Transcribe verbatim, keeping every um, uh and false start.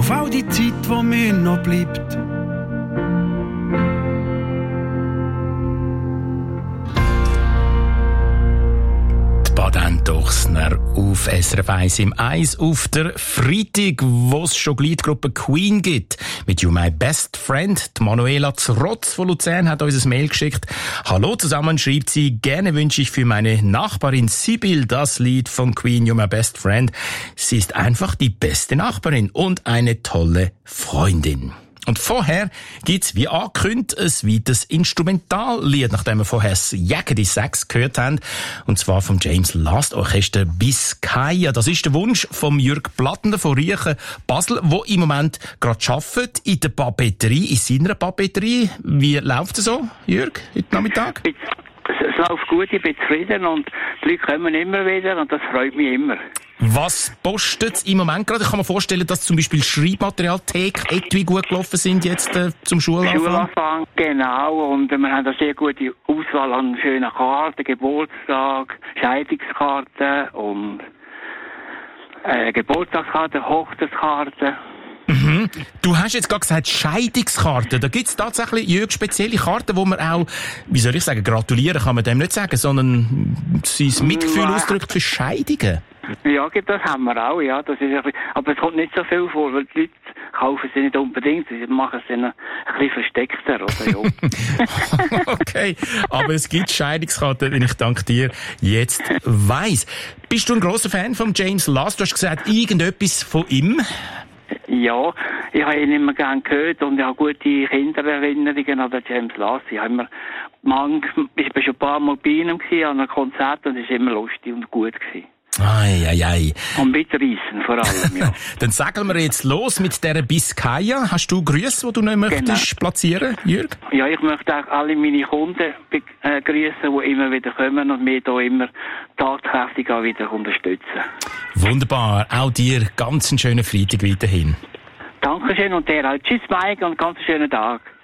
auf all die Zeit, die mir noch bleibt. Baden-Dochsner auf S R F eins im Eis auf der Freitag, wo es schon die Gruppe Queen gibt. Mit You My Best Friend. Die Manuela Zrotz von Luzern hat uns ein Mail geschickt. Hallo zusammen, schreibt sie. Gerne wünsche ich für meine Nachbarin Sibyl das Lied von Queen, You My Best Friend. Sie ist einfach die beste Nachbarin und eine tolle Freundin. Und vorher gibt's, wie angekündigt, ein weiteres Instrumentallied, nachdem wir vorher das Jaggedy Sax gehört haben. Und zwar vom James Last Orchester Biscaya. Das ist der Wunsch vom Jürg Plattner von Riechen Basel, wo im Moment gerade arbeitet in der Papeterie, in seiner Papeterie. Wie läuft es so, Jürg, heute Nachmittag? Es läuft gut, ich bin zufrieden und die Leute kommen immer wieder und das freut mich immer. Was postet im Moment gerade? Ich kann mir vorstellen, dass zum Beispiel Schreibmaterial, Theke, Etui gut gelaufen sind jetzt äh, zum Schulanfang. Schulanfang, genau. Und äh, wir haben eine sehr gute Auswahl an schönen Karten, Geburtstag, Scheidungskarten und äh, Geburtstagskarten, Hochzeitskarten. Mhm. Du hast jetzt gerade gesagt, Scheidungskarten. Da gibt es tatsächlich, Jürg, spezielle Karten, wo man auch, wie soll ich sagen, gratulieren kann man dem nicht sagen, sondern sein Mitgefühl ja. ausdrückt für Scheidungen. Ja, das haben wir auch, ja. Das ist ein bisschen, aber es kommt nicht so viel vor, weil die Leute kaufen sie nicht unbedingt, sie machen es dann ein bisschen versteckter, oder? Ja. Okay, aber es gibt Scheidungskarten, die ich dank dir jetzt weiss. Bist du ein grosser Fan von James Last? Du hast gesagt, irgendetwas von ihm? Ja, ich habe ihn immer gern gehört und ich habe gute Kindererinnerungen an den James Last. Ich habe immer, man, ich bin schon ein paar Mal bei ihm gewesen, an einem Konzert und es war immer lustig und gut gewesen. Ei, ei, ei. Und mitreissen vor allem, ja. Dann sagen wir jetzt los mit dieser Biscaya. Hast du Grüße, die du nicht möchtest genau. platzieren, Jürg? Ja, ich möchte auch alle meine Kunden äh, grüßen, die immer wieder kommen und mich hier immer tatkräftig auch wieder unterstützen. Wunderbar. Auch dir ganz einen schönen Freitag weiterhin. Dankeschön und dir auch. Tschüss, Mike, und ganz einen schönen Tag.